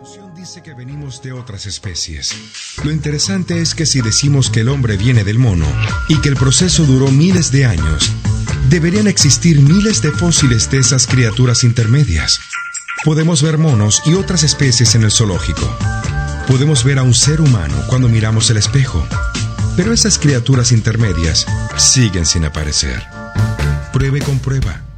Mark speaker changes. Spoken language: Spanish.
Speaker 1: evolución dice que venimos de otras especies. Lo interesante es que si decimos que el hombre viene del mono y que el proceso duró miles de años, deberían existir miles de fósiles de esas criaturas intermedias. Podemos ver monos y otras especies en el zoológico. Podemos ver a un ser humano cuando miramos el espejo. Pero esas criaturas intermedias siguen sin aparecer. Pruebe con prueba.